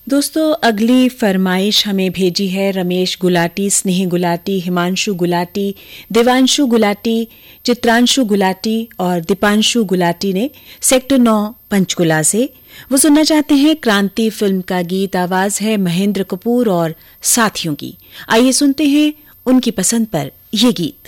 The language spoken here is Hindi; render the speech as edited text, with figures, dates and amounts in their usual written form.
दोस्तों, अगली फरमाइश हमें भेजी है रमेश गुलाटी, स्नेह गुलाटी, हिमांशु गुलाटी, देवांशु गुलाटी, चित्रांशु गुलाटी और दीपांशु गुलाटी ने सेक्टर 9 पंचकुला से। वो सुनना चाहते हैं क्रांति फिल्म का गीत। आवाज है महेंद्र कपूर और साथियों की। आइए सुनते हैं उनकी पसंद पर ये गीत।